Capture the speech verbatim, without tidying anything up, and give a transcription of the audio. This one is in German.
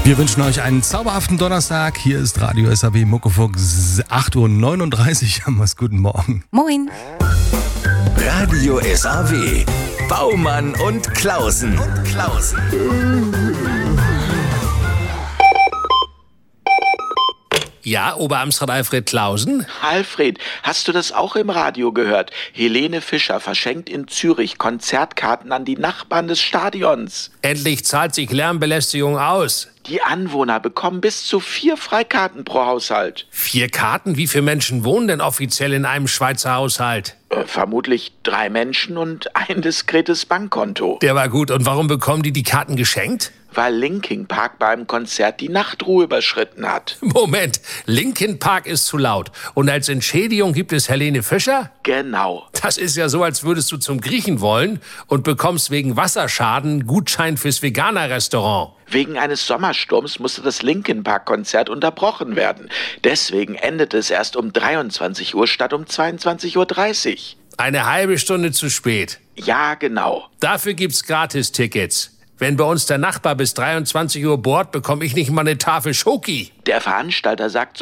Wir wünschen euch einen zauberhaften Donnerstag. Hier ist Radio S A W Muckefuchs, acht Uhr neununddreißig. Haben wir's. Guten Morgen. Moin. Radio S A W. Baumann und Klausen. Und Klausen. Ja, Oberamtsrat Alfred Klausen? Alfred, hast du das auch im Radio gehört? Helene Fischer verschenkt in Zürich Konzertkarten an die Nachbarn des Stadions. Endlich zahlt sich Lärmbelästigung aus. Die Anwohner bekommen bis zu vier Freikarten pro Haushalt. Vier Karten? Wie viele Menschen wohnen denn offiziell in einem Schweizer Haushalt? Äh, vermutlich drei Menschen und ein diskretes Bankkonto. Der war gut. Und warum bekommen die die Karten geschenkt? Weil Linkin Park beim Konzert die Nachtruhe überschritten hat. Moment, Linkin Park ist zu laut. Und als Entschädigung gibt es Helene Fischer? Genau. Das ist ja so, als würdest du zum Griechen wollen und bekommst wegen Wasserschaden Gutschein fürs Veganer-Restaurant. Wegen eines Sommersturms musste das Linkin Park-Konzert unterbrochen werden. Deswegen endete es erst um dreiundzwanzig Uhr statt um zweiundzwanzig Uhr dreißig. Eine halbe Stunde zu spät. Ja, genau. Dafür gibt's Gratis-Tickets. Wenn bei uns der Nachbar bis dreiundzwanzig Uhr bohrt, bekomme ich nicht mal eine Tafel Schoki. Der Veranstalter sagt